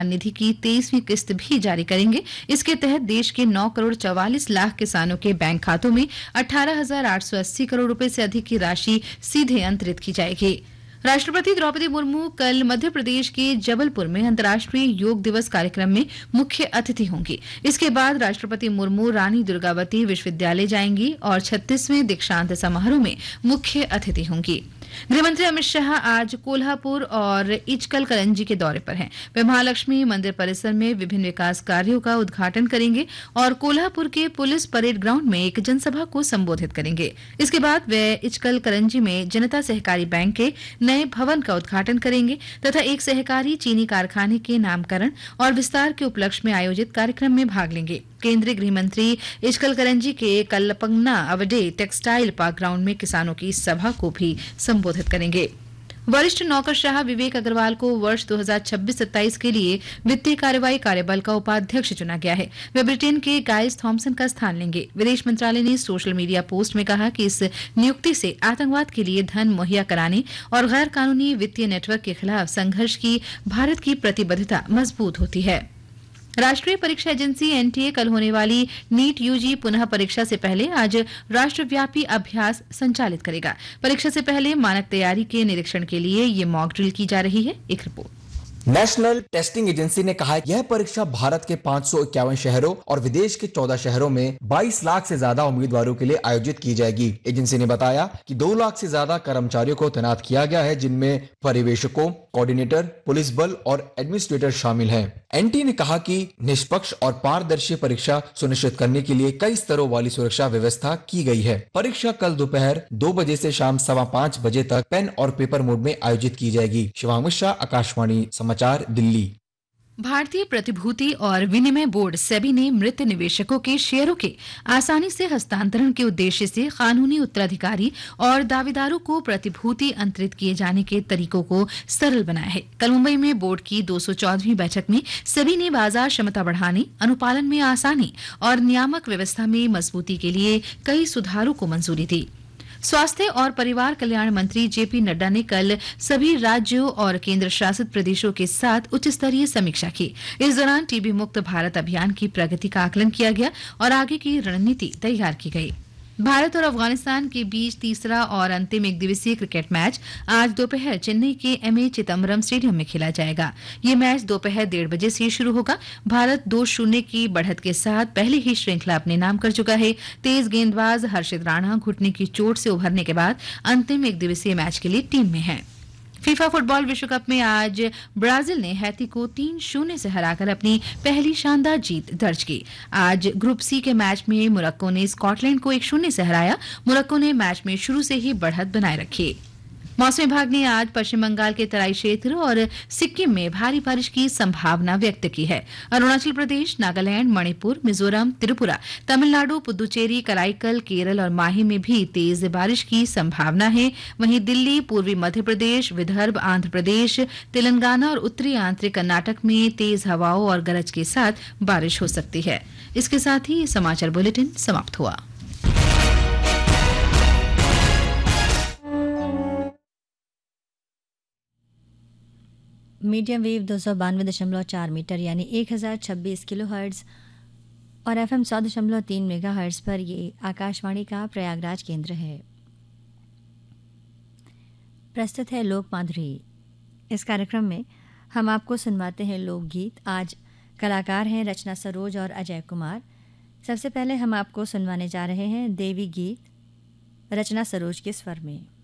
निधि की 23वीं किस्त भी जारी करेंगे। इसके तहत देश के 9 करोड़ 44 लाख किसानों के बैंक खातों में 18,880 करोड़ रुपए से अधिक की राशि सीधे अंतरित की जाएगी। राष्ट्रपति द्रौपदी मुर्मू कल मध्य प्रदेश के जबलपुर में अंतर्राष्ट्रीय योग दिवस कार्यक्रम में मुख्य अतिथि होंगी। इसके बाद राष्ट्रपति मुर्मू रानी दुर्गावती विश्वविद्यालय जाएंगी और 36वें दीक्षांत समारोह में मुख्य अतिथि होंगी। गृहमंत्री अमित शाह आज कोल्हापुर और इचकल करंजी के दौरे पर हैं। वे महालक्ष्मी मंदिर परिसर में विभिन्न विकास कार्यों का उद्घाटन करेंगे और कोल्हापुर के पुलिस परेड ग्राउंड में एक जनसभा को संबोधित करेंगे। इसके बाद वे इचकल करंजी में जनता सहकारी बैंक के नए भवन का उद्घाटन करेंगे तथा एक सहकारी चीनी कारखाने के नामकरण और विस्तार के उपलक्ष्य में आयोजित कार्यक्रम में भाग लेंगे। केंद्रीय गृह मंत्री इचकल करंजी के कल्लपंगना अवडे टेक्सटाइल पार्क ग्राउंड में किसानों की सभा को भी संबोधित करेंगे। वरिष्ठ नौकरशाह विवेक अग्रवाल को वर्ष 2026-27 के लिए वित्तीय कार्रवाई कार्यबल का उपाध्यक्ष चुना गया है। वे ब्रिटेन के गाइस थॉमसन का स्थान लेंगे। विदेश मंत्रालय ने सोशल मीडिया पोस्ट में कहा कि इस नियुक्ति से आतंकवाद के लिए धन मुहैया कराने और गैर कानूनी वित्तीय नेटवर्क के खिलाफ संघर्ष की भारत की प्रतिबद्धता मजबूत होती है। राष्ट्रीय परीक्षा एजेंसी एनटीए कल होने वाली नीट यूजी पुनः परीक्षा से पहले आज राष्ट्रव्यापी अभ्यास संचालित करेगा। परीक्षा से पहले मानक तैयारी के निरीक्षण के लिए ये मॉक ड्रिल की जा रही है। एक रिपोर्ट। नेशनल टेस्टिंग एजेंसी ने कहा है यह परीक्षा भारत के 551 शहरों और विदेश के 14 शहरों में 22 लाख से ज्यादा उम्मीदवारों के लिए आयोजित की जाएगी। एजेंसी ने बताया कि 2 लाख से ज्यादा कर्मचारियों को तैनात किया गया है, जिनमें पर्यवेक्षकों, कोऑर्डिनेटर, पुलिस बल और एडमिनिस्ट्रेटर शामिल हैं। एनटी ने कहा कि निष्पक्ष और पारदर्शी परीक्षा सुनिश्चित करने के लिए कई स्तरों वाली सुरक्षा व्यवस्था की गई है। परीक्षा कल दोपहर 2 बजे से शाम 5:15 बजे तक पेन और पेपर मोड में आयोजित की जाएगी। शिवांग मिश्रा, आकाशवाणी समाचार, दिल्ली। भारतीय प्रतिभूति और विनिमय बोर्ड सेबी ने मृत निवेशकों के शेयरों के आसानी से हस्तांतरण के उद्देश्य से कानूनी उत्तराधिकारी और दावेदारों को प्रतिभूति अंतरित किए जाने के तरीकों को सरल बनाया है। कल मुंबई में बोर्ड की 214वीं बैठक में सेबी ने बाजार क्षमता बढ़ाने, अनुपालन में आसानी और नियामक व्यवस्था में मजबूती के लिए कई सुधारों को मंजूरी दी। स्वास्थ्य और परिवार कल्याण मंत्री जेपी नड्डा ने कल सभी राज्यों और केंद्र शासित प्रदेशों के साथ उच्च स्तरीय समीक्षा की। इस दौरान टीबी मुक्त भारत अभियान की प्रगति का आकलन किया गया और आगे की रणनीति तैयार की गई। भारत और अफगानिस्तान के बीच तीसरा और अंतिम एक दिवसीय क्रिकेट मैच आज दोपहर चेन्नई के एमए चिदम्बरम स्टेडियम में खेला जाएगा। ये मैच दोपहर 1:30 बजे से शुरू होगा। भारत 2-0 की बढ़त के साथ पहले ही श्रृंखला अपने नाम कर चुका है। तेज गेंदबाज हर्षित राणा घुटने की चोट से उभरने के बाद अंतिम एक दिवसीय मैच के लिए टीम में है। फीफा फुटबॉल विश्व कप में आज ब्राजील ने हैती को 3-0 से हराकर अपनी पहली शानदार जीत दर्ज की। आज ग्रुप सी के मैच में मोरक्को ने स्कॉटलैंड को 1-0 से हराया। मोरक्को ने मैच में शुरू से ही बढ़त बनाए रखी। मौसम विभाग ने आज पश्चिम बंगाल के तराई क्षेत्र और सिक्किम में भारी बारिश की संभावना व्यक्त की है। अरुणाचल प्रदेश, नागालैंड, मणिपुर, मिजोरम, त्रिपुरा, तमिलनाडु, पुदुचेरी, कराईकल, केरल और माही में भी तेज बारिश की संभावना है। वहीं दिल्ली, पूर्वी मध्य प्रदेश, विदर्भ, आंध्र प्रदेश, तेलंगाना और उत्तरी आंतरिक कर्नाटक में तेज हवाओं और गरज के साथ बारिश हो सकती है। इसके साथ ही समाचार बुलेटिन समाप्त हुआ। मीडियम वेव 292.4 मीटर यानी 1026 किलो हर्ट्ज और FM 100.3 मेगा हर्ट्ज पर ये आकाशवाणी का प्रयागराज केंद्र है। प्रस्तुत है लोक माधुरी। इस कार्यक्रम में हम आपको सुनवाते हैं लोकगीत। आज कलाकार हैं रचना सरोज और अजय कुमार। सबसे पहले हम आपको सुनवाने जा रहे हैं देवी गीत, रचना सरोज के स्वर में।